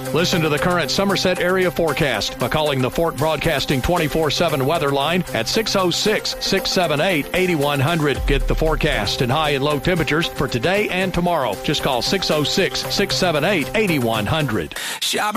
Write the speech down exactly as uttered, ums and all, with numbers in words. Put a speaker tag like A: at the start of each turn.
A: Listen to the current Somerset area forecast by calling the Fort Broadcasting twenty-four seven weather line at six oh six, six seven eight, eight one zero zero. Get the forecast and high and low temperatures for today and tomorrow. Just call six oh six, six seven eight, eight one zero zero.